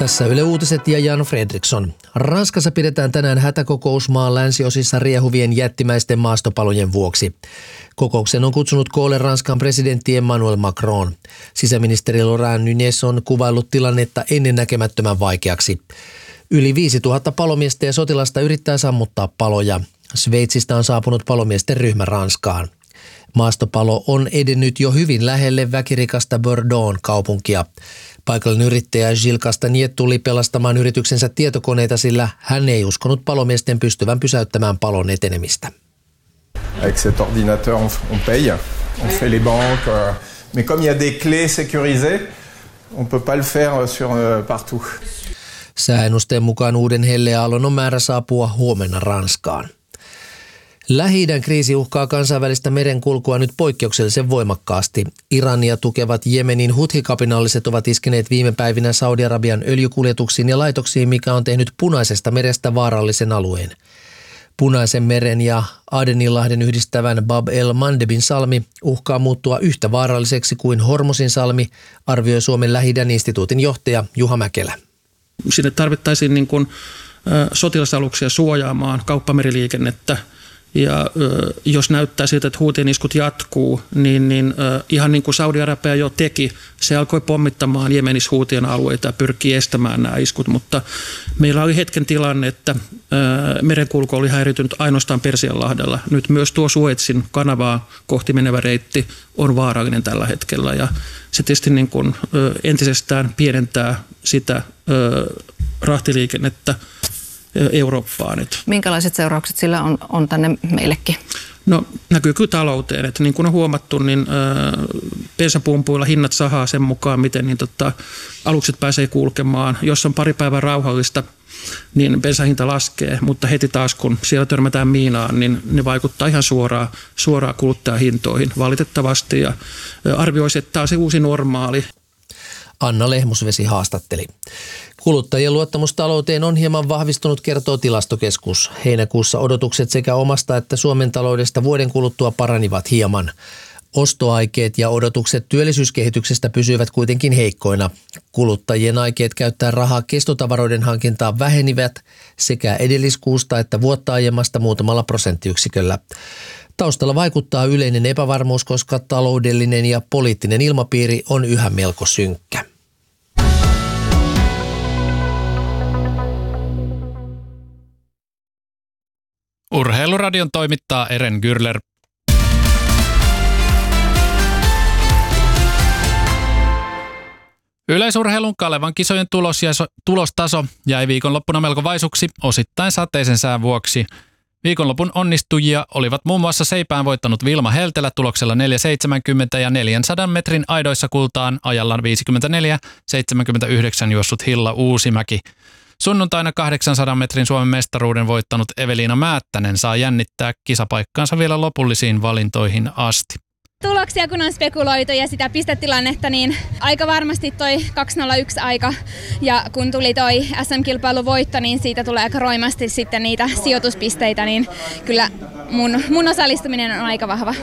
Tässä Yle Uutiset ja Jan Fredriksson. Ranskassa pidetään tänään hätäkokous maan länsiosissa riehuvien jättimäisten maastopalojen vuoksi. Kokouksen on kutsunut koolle Ranskan presidentti Emmanuel Macron. Sisäministeri Laurent Nunez on kuvaillut tilannetta ennennäkemättömän vaikeaksi. Yli 5000 palomiestä ja sotilasta yrittää sammuttaa paloja. Sveitsistä on saapunut palomiesten ryhmä Ranskaan. Maastopalo on edennyt jo hyvin lähelle väkirikasta Bordeaux'n kaupunkia. Paikallinen yrittäjä Gilles Castagnet tuli pelastamaan yrityksensä tietokoneita, sillä hän ei uskonut palomiesten pystyvän pysäyttämään palon etenemistä. Avec cet ordinateur on paye, on fait les banques, mais comme il y a des clés sécurisées, on peut pas le faire sur partout. Sääennusteen mukaan uuden helleaallon on määrä saapua huomenna Ranskaan. Lähi-idän kriisi uhkaa kansainvälistä merenkulkua nyt poikkeuksellisen voimakkaasti. Irania tukevat Jemenin Huthi-kapinalliset ovat iskeneet viime päivinä Saudi-Arabian öljykuljetuksiin ja laitoksiin, mikä on tehnyt Punaisesta merestä vaarallisen alueen. Punaisen meren ja Adeninlahden yhdistävän Bab el-Mandebin salmi uhkaa muuttua yhtä vaaralliseksi kuin Hormusin salmi, arvioi Suomen Lähi-idän instituutin johtaja Juha Mäkelä. Sinne tarvittaisiin sotilasaluksia suojaamaan kauppameriliikennettä. Ja jos näyttää siltä, että Houthien iskut jatkuu, niin ihan niin kuin Saudi-Arabia jo teki, se alkoi pommittamaan Jemenissä Houthien alueita ja pyrkii estämään nämä iskut. Mutta meillä oli hetken tilanne, että merenkulku oli häiritynyt ainoastaan Persianlahdella. Nyt myös tuo Suezin kanavaa kohti menevä reitti on vaarallinen tällä hetkellä. Ja se tietysti niin kuin entisestään pienentää sitä rahtiliikennettä Eurooppaan nyt. Minkälaiset seuraukset sillä on tänne meillekin? No näkyy kyllä talouteen, että niin kuin on huomattu, niin bensapumpuilla hinnat sahaa sen mukaan, miten alukset pääsee kulkemaan. Jos on pari päivää rauhallista, niin bensahinta laskee, mutta heti taas kun siellä törmätään miinaan, niin ne vaikuttaa ihan suoraan kuluttajahintoihin valitettavasti ja arvioisi, että tämä on se uusi normaali. Anna Lehmusvesi haastatteli. Kuluttajien luottamus talouteen on hieman vahvistunut, kertoo Tilastokeskus. Heinäkuussa odotukset sekä omasta että Suomen taloudesta vuoden kuluttua paranivat hieman. Ostoaikeet ja odotukset työllisyyskehityksestä pysyivät kuitenkin heikkoina. Kuluttajien aikeet käyttää rahaa kestotavaroiden hankintaan vähenivät sekä edelliskuusta että vuotta aiemmasta muutamalla prosenttiyksiköllä. Taustalla vaikuttaa yleinen epävarmuus, koska taloudellinen ja poliittinen ilmapiiri on yhä melko synkkä. Urheiluradion toimittaa Eren Gürler. Yleisurheilun Kalevan kisojen tulostaso jäi viikonloppuna melko vaisuksi osittain sateisen sään vuoksi. Viikonlopun onnistujia olivat muun muassa Seipään voittanut Vilma Heltelä tuloksella 4,70 ja 400 metrin aidoissa kultaan ajallaan 54,79 juossut Hilla Uusimäki. Sunnuntaina 800 metrin Suomen mestaruuden voittanut Eveliina Määttänen saa jännittää kisapaikkaansa vielä lopullisiin valintoihin asti. Tuloksia kun on spekuloitu ja sitä pistetilannetta, niin aika varmasti toi 2:01 aika. Ja kun tuli toi SM-kilpailuvoitto, niin siitä tulee aika roimasti sitten niitä sijoituspisteitä, niin kyllä mun osallistuminen on aika vahva.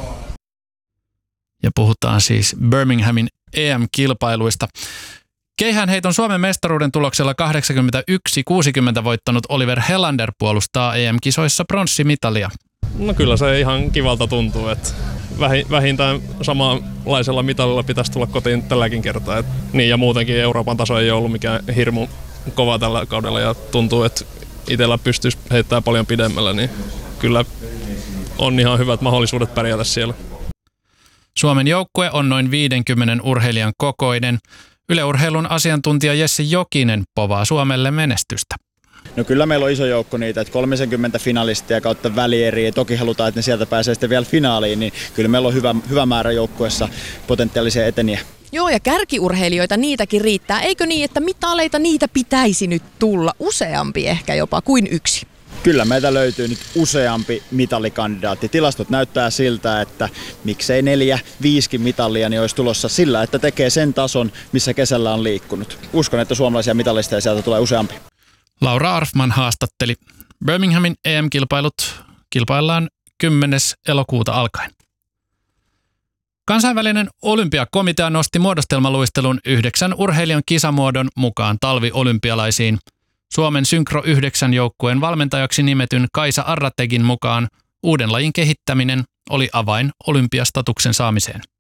Ja puhutaan siis Birminghamin EM-kilpailuista. Keihäänheiton Suomen mestaruuden tuloksella 81-60 voittanut Oliver Helander puolustaa EM-kisoissa pronssimitalia. No kyllä se ihan kivalta tuntuu, että vähintään samanlaisella mitalilla pitäisi tulla kotiin tälläkin kertaa. Niin ja muutenkin Euroopan taso ei ole ollut mikään hirmu kova tällä kaudella ja tuntuu, että itsellä pystyisi heittämään paljon pidemmällä, niin kyllä on ihan hyvät mahdollisuudet pärjätä siellä. Suomen joukkue on noin 50 urheilijan kokoinen. Yle Urheilun asiantuntija Jesse Jokinen povaa Suomelle menestystä. No kyllä meillä on iso joukko niitä, että 30 finalistia kautta välieriä ja toki halutaan, että ne sieltä pääsee sitten vielä finaaliin, niin kyllä meillä on hyvä määrä joukkueessa potentiaalisia eteniä. Joo, ja kärkiurheilijoita niitäkin riittää. Eikö niin, että mitaleita niitä pitäisi nyt tulla useampi ehkä jopa kuin yksi? Kyllä meitä löytyy nyt useampi mitalikandidaatti. Tilastot näyttää siltä, että miksei 4-5 mitalia niin olisi tulossa sillä, että tekee sen tason, missä kesällä on liikkunut. Uskon, että suomalaisia mitalisteja sieltä tulee useampi. Laura Arfman haastatteli. Birminghamin EM-kilpailut kilpaillaan 10. elokuuta alkaen. Kansainvälinen olympiakomitea nosti muodostelmaluistelun 9 urheilijan kisamuodon mukaan talviolympialaisiin. Suomen Synkro 9 joukkueen valmentajaksi nimetyn Kaisa Arrategin mukaan uuden lajin kehittäminen oli avain olympiastatuksen saamiseen.